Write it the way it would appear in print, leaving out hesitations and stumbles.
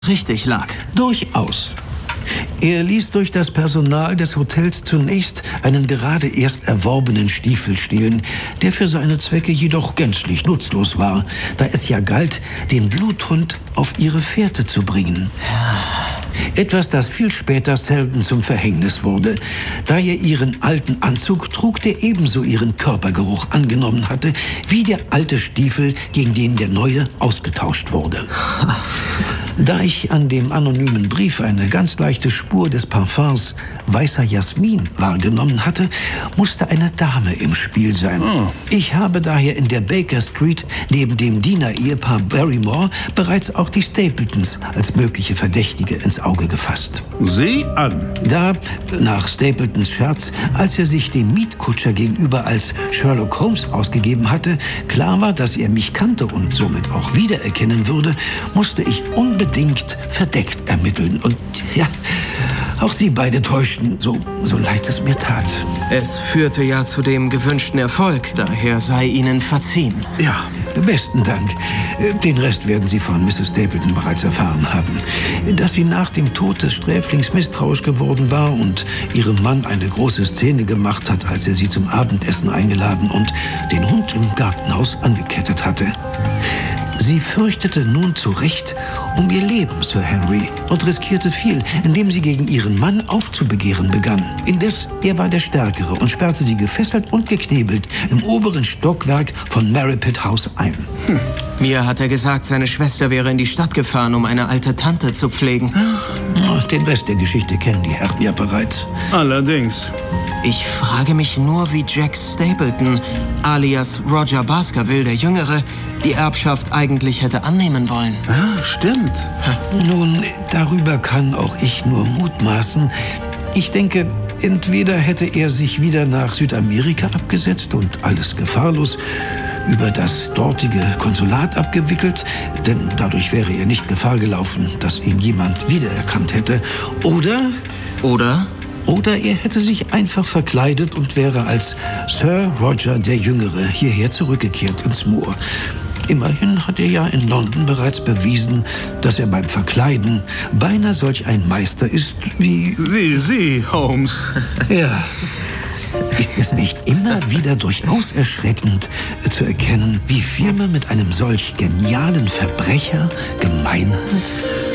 richtig lag. Durchaus. Er ließ durch das Personal des Hotels zunächst einen gerade erst erworbenen Stiefel stehlen, der für seine Zwecke jedoch gänzlich nutzlos war, da es ja galt, den Bluthund auf ihre Fährte zu bringen. Etwas, das viel später Selden zum Verhängnis wurde, da er ihren alten Anzug trug, der ebenso ihren Körpergeruch angenommen hatte, wie der alte Stiefel, gegen den der neue ausgetauscht wurde. Da ich an dem anonymen Brief eine ganz leichte Spur des Parfums weißer Jasmin wahrgenommen hatte, musste eine Dame im Spiel sein. Ich habe daher in der Baker Street neben dem Diener-Ehepaar Barrymore bereits auch die Stapletons als mögliche Verdächtige ins Auge gefasst. Sieh an. Da, nach Stapletons Scherz, als er sich dem Mietkutscher gegenüber als Sherlock Holmes ausgegeben hatte, klar war, dass er mich kannte und somit auch wiedererkennen würde, musste ich unbedingt verdeckt ermitteln. Und ja, auch Sie beide täuschten, so leid es mir tat. Es führte ja zu dem gewünschten Erfolg, daher sei Ihnen verziehen. Ja, besten Dank. Den Rest werden Sie von Mrs. Stapleton bereits erfahren haben. Dass sie nach dem Tod des Sträflings misstrauisch geworden war und ihrem Mann eine große Szene gemacht hat, als er sie zum Abendessen eingeladen und den Hund im Gartenhaus angekettet hatte. Sie fürchtete nun zu Recht um ihr Leben, Sir Henry, und riskierte viel, indem sie gegen ihren Mann aufzubegehren begann. Indes, er war der Stärkere und sperrte sie gefesselt und geknebelt im oberen Stockwerk von Merripit House ein. Mir hat er gesagt, seine Schwester wäre in die Stadt gefahren, um eine alte Tante zu pflegen. Den Rest der Geschichte kennen die Herren ja bereits. Allerdings. Ich frage mich nur, wie Jack Stapleton, alias Roger Baskerville, der Jüngere, die Erbschaft eigentlich hätte annehmen wollen. Ja, stimmt. Nun, darüber kann auch ich nur mutmaßen. Ich denke, entweder hätte er sich wieder nach Südamerika abgesetzt und alles gefahrlos über das dortige Konsulat abgewickelt, denn dadurch wäre er nicht Gefahr gelaufen, dass ihn jemand wiedererkannt hätte. Oder er hätte sich einfach verkleidet und wäre als Sir Roger der Jüngere hierher zurückgekehrt ins Moor. Immerhin hat er ja in London bereits bewiesen, dass er beim Verkleiden beinahe solch ein Meister ist wie Sie, Holmes. Ja. Ist es nicht immer wieder durchaus erschreckend zu erkennen, wie viel man mit einem solch genialen Verbrecher gemein hat?